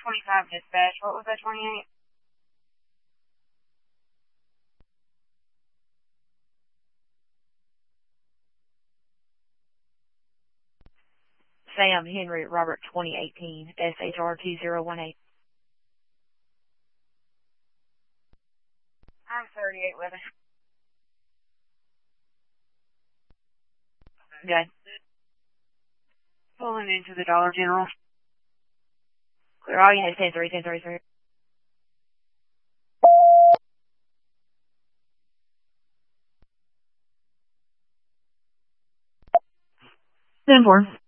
25 dispatch. What was that, 28? Sam Henry Robert 2018 SHR 2018. I'm 38 with it. Okay. Pulling into the Dollar General. Clear all units 10-3, 10-3, 3. 10-4.